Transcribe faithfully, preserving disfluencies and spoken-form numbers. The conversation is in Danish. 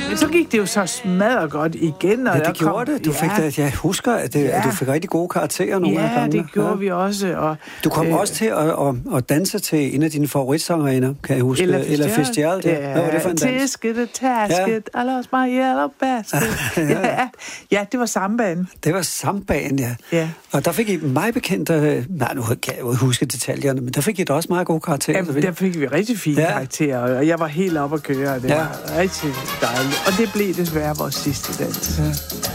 Men så gik det jo så smadret godt igen. Og ja, det gjorde kom, det. Du fik ja. det. Jeg husker, at, det, ja. at du fik rigtig gode karakterer nogle ja, af gangene. det gjorde ja. vi også. Og, du kom øh, også til at, at, at danse til en af dine favoritsangerinder, kan jeg huske. Ella Fitzgerald. Ja, Hvad var det for en dans? Tisket og tasket, ja. I lost my yellow basket. ja. ja, det var sambaen. Det var sambaen, ja. ja. Og der fik I mig bekendt, nej, nu kan jeg jo huske detaljerne, men der fik I da også meget gode karakterer. Jamen, der fik vi rigtig fine ja. karakterer, og jeg var helt oppe at køre, og det ja. var rigtig dejligt. Og det blev desværre vores sidste dans. Ja.